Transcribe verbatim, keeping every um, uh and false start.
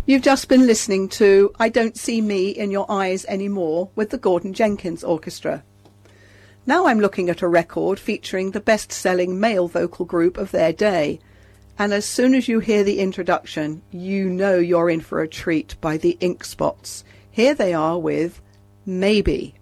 You've just been listening to I Don't See Me in Your Eyes Anymore with the Gordon Jenkins Orchestra. Now I'm looking at a record featuring the best-selling male vocal group of their day, and as soon as you hear the introduction, you know you're in for a treat by the Ink Spots. Here they are with Maybe.